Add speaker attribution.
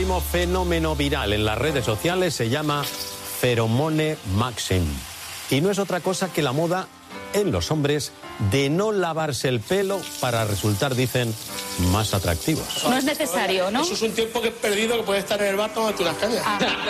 Speaker 1: último fenómeno viral en las redes sociales se llama Pheromone Maxim. Y no es otra cosa que la moda en los hombres de no lavarse el pelo para resultar, dicen, más atractivos.
Speaker 2: No es necesario, ¿no?
Speaker 3: Eso es un tiempo que he perdido que puede estar en el bar tomando unas cañas.